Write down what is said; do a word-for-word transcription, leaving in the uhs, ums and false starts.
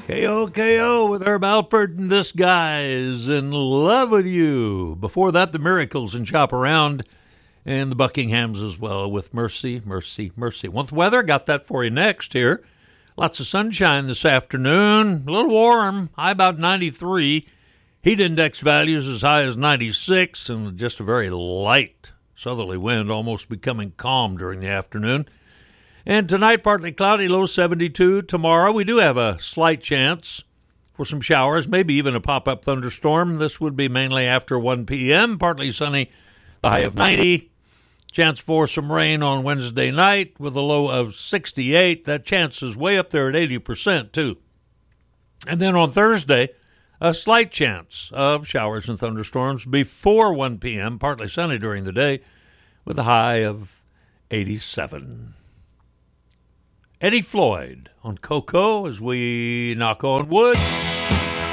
K O K O with Herb Alpert, and this guy's in love with you. Before that, the Miracles and Chop Around, and the Buckinghams as well with Mercy, Mercy, Mercy. With weather, got that for you next here. Lots of sunshine this afternoon. A little warm, high about ninety-three. Heat index values as high as ninety-six, and just a very light southerly wind, almost becoming calm during the afternoon. And tonight, partly cloudy, low seventy-two. Tomorrow, we do have a slight chance for some showers, maybe even a pop-up thunderstorm. This would be mainly after one p.m., partly sunny, a high of ninety. Chance for some rain on Wednesday night with a low of sixty-eight. That chance is way up there at eighty percent, too. And then on Thursday, a slight chance of showers and thunderstorms before one p.m., partly sunny during the day with a high of eighty-seven. Eddie Floyd on Coco as we knock on wood.